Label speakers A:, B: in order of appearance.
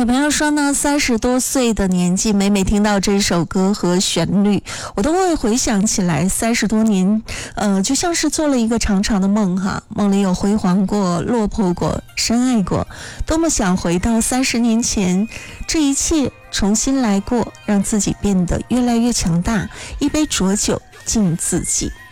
A: 有朋友说呢，30多岁的年纪，每听到这首歌和旋律，我都会回想起来30多年，就像是做了一个长长的梦哈，梦里有辉煌过、落魄过、深爱过，多么想回到30年前，这一切重新来过，让自己变得越来越强大，一杯浊酒敬自己。